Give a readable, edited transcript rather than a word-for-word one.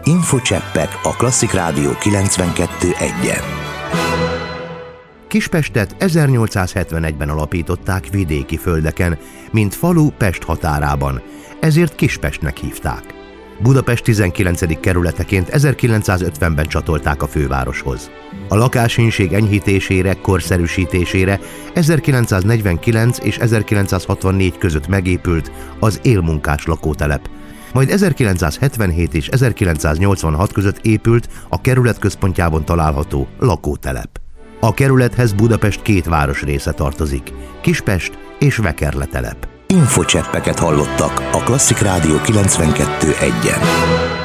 Infocseppek a Klasszik Rádió 92.1-en. Kispestet 1871-ben alapították vidéki földeken, mint falu Pest határában, ezért Kispestnek hívták. Budapest 19. kerületeként 1950-ben csatolták a fővároshoz. A lakáshínség enyhítésére, korszerűsítésére 1949 és 1964 között megépült az élmunkás lakótelep, majd 1977 és 1986 között épült a kerület központjában található lakótelep. A kerülethez Budapest két városrésze tartozik, Kispest és Vekerletelep. Infocseppeket hallottak a Klasszik Rádió 92.1-en.